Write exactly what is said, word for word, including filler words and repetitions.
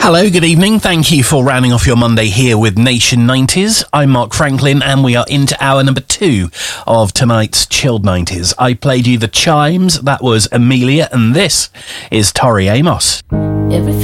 Hello, good evening. Thank you for rounding off your Monday here with Nation nineties. I'm Mark Franklin, and we are into hour number two of tonight's Chilled nineties. I played you The Chimes, that was Amelia, and this is Tori Amos. Everything